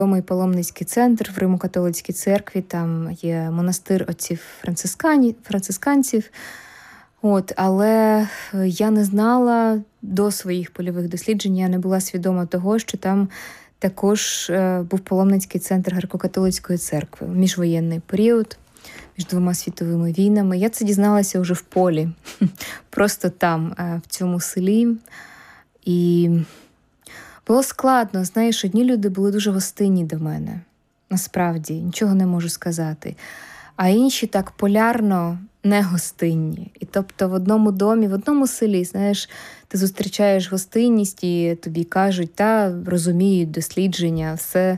відомий паломницький центр в Римо-католицькій церкві, там є монастир отців францисканців. Але я не знала до своїх польових досліджень, я не була свідома того, що там також був паломницький центр Греко-католицької церкви в міжвоєнний період, між 2 світовими війнами. Я це дізналася вже в полі, просто там, в цьому селі. І було складно, знаєш, одні люди були дуже гостинні до мене, насправді, нічого не можу сказати. А інші так полярно негостинні. І тобто в одному домі, в одному селі, знаєш, ти зустрічаєш гостинність і тобі кажуть, розуміють дослідження, все.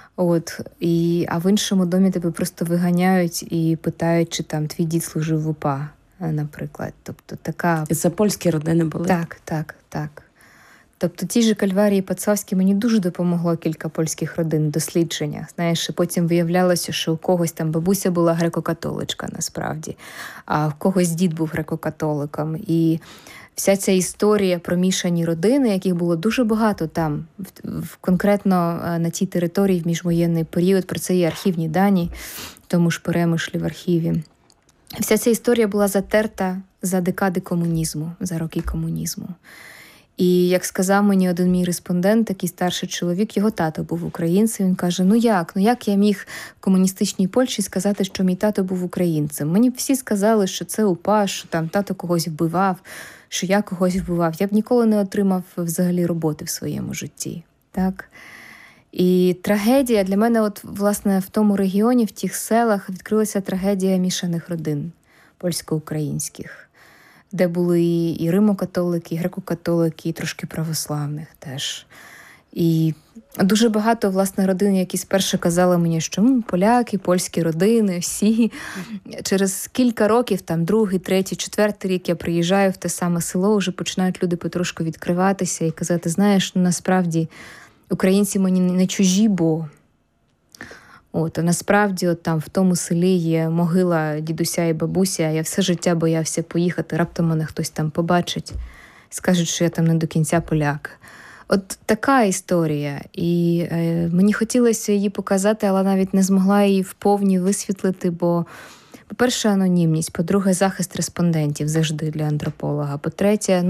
А в іншому домі тебе просто виганяють і питають, чи там твій дід служив в УПА, наприклад. Тобто така... І це польські родини були? Так. Тобто ті ж Кальварії Пацавські мені дуже допомогло кілька польських родин в дослідженнях. Знаєш, і потім виявлялося, що у когось там бабуся була греко-католичка насправді, а в когось дід був греко-католиком. І вся ця історія про мішані родини, яких було дуже багато там, конкретно на тій території в міжвоєнний період, про це є архівні дані, в тому ж Перемишлі в архіві. Вся ця історія була затерта за декади комунізму, за роки комунізму. І, як сказав мені один мій респондент, такий старший чоловік, його тато був українцем, він каже, як я міг в комуністичній Польщі сказати, що мій тато був українцем? Мені всі сказали, що це УПА, що там тато когось вбивав, що я когось вбивав. Я б ніколи не отримав взагалі роботи в своєму житті. Так? І трагедія для мене, власне, в тому регіоні, в тих селах відкрилася трагедія мішаних родин польсько-українських, де були і римо-католики, і греко-католики, і трошки православних теж. І дуже багато, власне, родин, які спершу казали мені, що поляки, польські родини, всі. Через кілька років, там, 2-й, 3-й, 4-й рік я приїжджаю в те саме село, вже починають люди потрошку відкриватися і казати, знаєш, насправді українці мені не чужі, бо... А насправді там в тому селі є могила дідуся і бабуся, а я все життя боявся поїхати, раптом мене хтось там побачить, скажуть, що я там не до кінця поляк. Така історія. І мені хотілося її показати, але навіть не змогла її вповні висвітлити, бо, по-перше, анонімність, по-друге, захист респондентів завжди для антрополога, по-третє,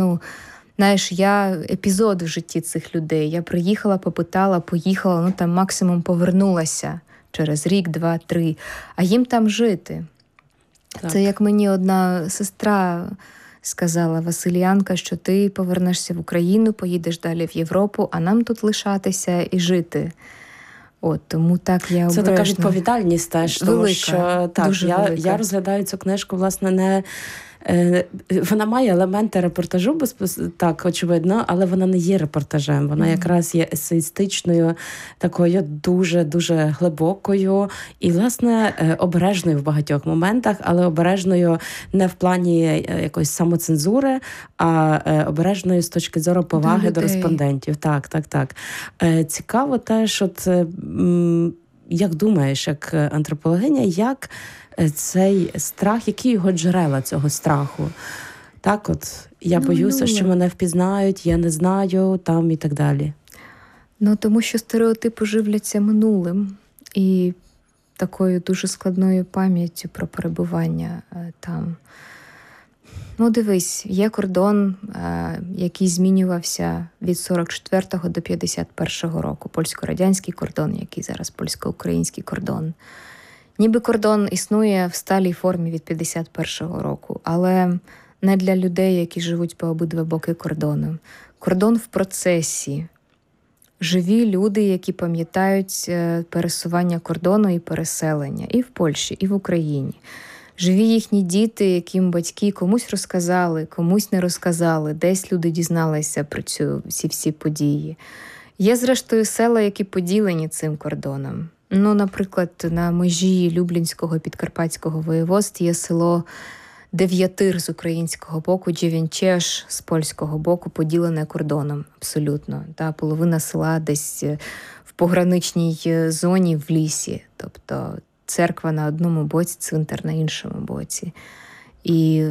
я епізод в житті цих людей. Я приїхала, попитала, поїхала, там максимум повернулася через рік, 2, 3, а їм там жити. Так. Це як мені одна сестра сказала, василіянка, що ти повернешся в Україну, поїдеш далі в Європу, а нам тут лишатися і жити. Тому так я обережно. Це така відповідальність теж, тому велика, що так, я розглядаю цю книжку, власне, не... Вона має елементи репортажу, так, очевидно, але вона не є репортажем. Вона якраз є есеїстичною, такою дуже-дуже глибокою і, власне, обережною в багатьох моментах, але обережною не в плані якоїсь самоцензури, а обережною з точки зору поваги до респондентів. Так. Цікаво теж, як думаєш, як антропологиня, як цей страх, які його джерела цього страху? Я боюся, що мене впізнають, я не знаю, там і так далі. Тому що стереотипи живляться минулим і такою дуже складною пам'яттю про перебування там. Дивись, є кордон, який змінювався від 44-го до 51-го року. Польсько-радянський кордон, який зараз польсько-український кордон. Ніби кордон існує в сталій формі від 51-го року, але не для людей, які живуть по обидва боки кордону. Кордон в процесі. Живі люди, які пам'ятають пересування кордону і переселення і в Польщі, і в Україні. Живі їхні діти, яким батьки комусь розказали, комусь не розказали, десь люди дізналися про всі події. Є, зрештою, села, які поділені цим кордоном. Наприклад, на межі Люблінського і Підкарпатського воєводств є село Дев'ятир з українського боку, Джевенчеш з польського боку, поділене кордоном абсолютно. Половина села десь в пограничній зоні в лісі. Тобто церква на одному боці, цвинтар на іншому боці. І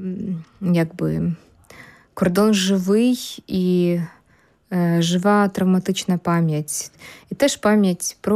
кордон живий і жива травматична пам'ять. І теж пам'ять про